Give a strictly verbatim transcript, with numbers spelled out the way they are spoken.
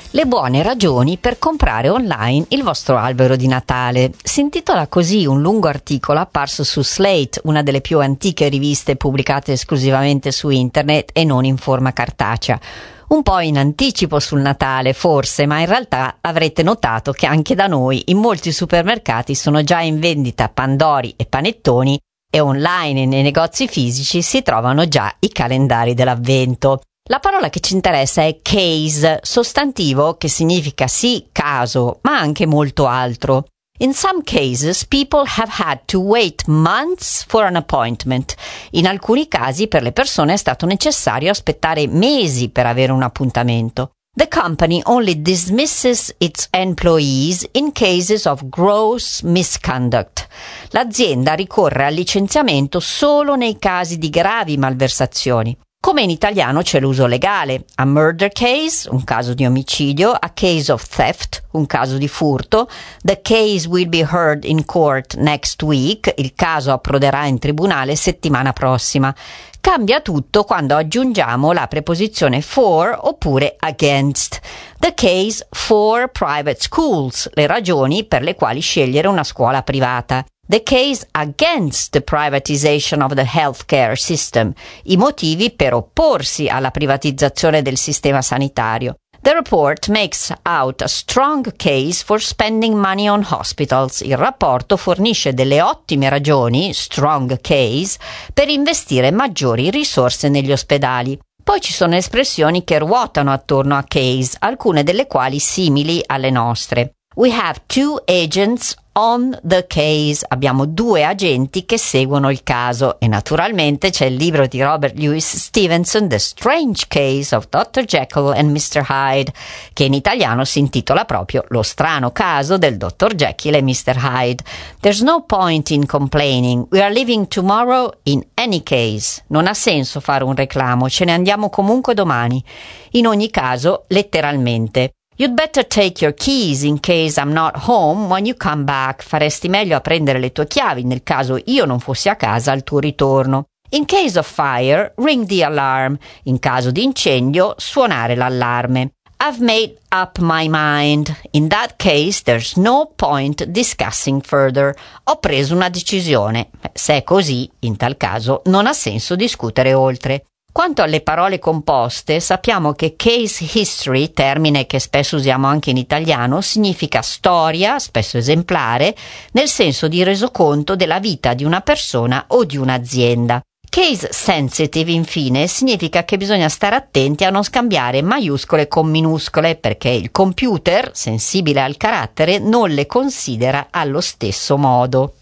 Le buone ragioni per comprare online il vostro albero di Natale. Si intitola così un lungo articolo apparso su Slate, una delle più antiche riviste pubblicate esclusivamente su internet e non in forma cartacea. Un po' in anticipo sul Natale, forse, ma in realtà avrete notato che anche da noi in molti supermercati sono già in vendita pandori e panettoni e online e nei negozi fisici si trovano già i calendari dell'avvento. La parola che ci interessa è case, sostantivo che significa sì caso, ma anche molto altro. In some cases, people have had to wait months for an appointment. In alcuni casi per le persone è stato necessario aspettare mesi per avere un appuntamento. The company only dismisses its employees in cases of gross misconduct. L'azienda ricorre al licenziamento solo nei casi di gravi malversazioni. Come in italiano c'è l'uso legale: a murder case, un caso di omicidio, a case of theft, un caso di furto, the case will be heard in court next week, il caso approderà in tribunale settimana prossima. Cambia tutto quando aggiungiamo la preposizione for oppure against. The case for private schools, le ragioni per le quali scegliere una scuola privata. The case against the privatization of the healthcare system, i motivi per opporsi alla privatizzazione del sistema sanitario. The report makes out a strong case for spending money on hospitals. Il rapporto fornisce delle ottime ragioni, strong case, per investire maggiori risorse negli ospedali. Poi ci sono espressioni che ruotano attorno a case, alcune delle quali simili alle nostre. We have two agents on the case. Abbiamo due agenti che seguono il caso. E naturalmente c'è il libro di Robert Louis Stevenson, The Strange Case of doctor Jekyll and mister Hyde, che in italiano si intitola proprio Lo strano caso del dottor Jekyll e mister Hyde. There's no point in complaining. We are leaving tomorrow in any case. Non ha senso fare un reclamo, ce ne andiamo comunque domani. In ogni caso, letteralmente. You'd better take your keys in case I'm not home when you come back. Faresti meglio a prendere le tue chiavi nel caso io non fossi a casa al tuo ritorno. In case of fire, ring the alarm. In caso di incendio, suonare l'allarme. I've made up my mind. In that case, there's no point discussing further. Ho preso una decisione. Se è così, in tal caso, non ha senso discutere oltre. Quanto alle parole composte, sappiamo che case history, termine che spesso usiamo anche in italiano, significa storia, spesso esemplare, nel senso di resoconto della vita di una persona o di un'azienda. Case sensitive, infine, significa che bisogna stare attenti a non scambiare maiuscole con minuscole, perché il computer, sensibile al carattere, non le considera allo stesso modo.